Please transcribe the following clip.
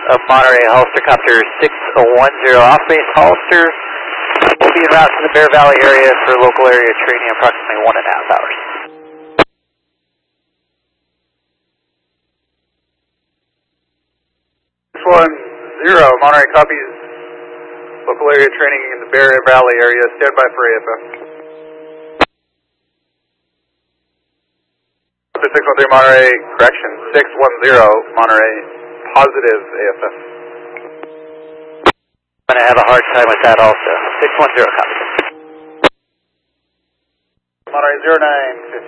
Monterey Holster Copter 610 off base Holster. We'll be en route to the Bear Valley area for local area training approximately 1.5 hours. 610, Monterey copies. Local area training in the Bear Valley area. Stand by for AFF. 613 Monterey, correction, 610 Monterey, positive AFF. I'm going to have a hard time with that also. 610 copy. Monterey 0950.